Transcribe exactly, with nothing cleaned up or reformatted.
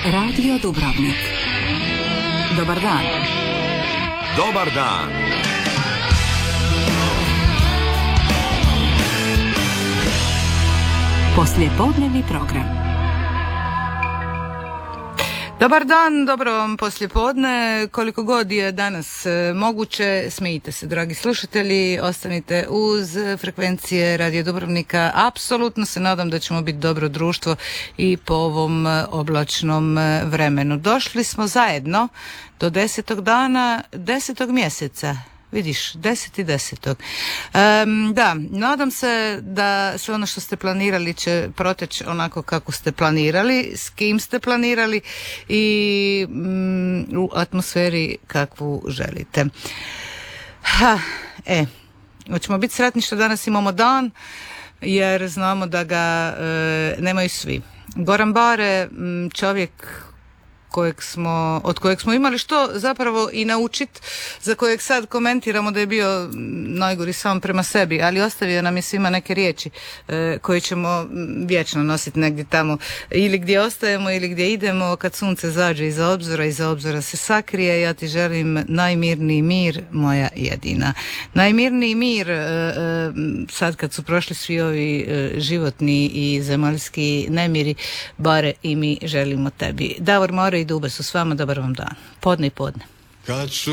Radio Dubrovnik. Dobar dan. Dobar dan. Poslijepodnevni program. Dobar dan, dobro vam poslijepodne, koliko god je danas moguće, smijte se dragi slušatelji, ostanite uz frekvencije Radio Dubrovnika, apsolutno se nadam da ćemo biti dobro društvo i po ovom oblačnom vremenu. Došli smo zajedno do desetog dana, desetog mjeseca. Vidiš, deset i desetog. Um, da, nadam se da sve ono što ste planirali će proteći onako kako ste planirali, s kim ste planirali i um, u atmosferi kakvu želite. Ha, e, hoćemo biti sretni što danas imamo dan, jer znamo da ga e, nemaju svi. Goran Bare, čovjek kojeg smo, od kojeg smo imali što zapravo i naučit, za kojeg sad komentiramo da je bio najgori sam prema sebi, ali ostavio nam je svima neke riječi e, koje ćemo vječno nositi negdje tamo, ili gdje ostajemo ili gdje idemo, kad sunce zađe iza obzora, iza obzora se sakrije. Ja ti želim najmirniji mir, moja jedina. Najmirniji mir, e, e, sad kad su prošli svi ovi e, životni i zemaljski nemiri, Bare i mi želimo tebi. Davor More i Dube su s vama, dobar vam dan. Podne i podne. Kad su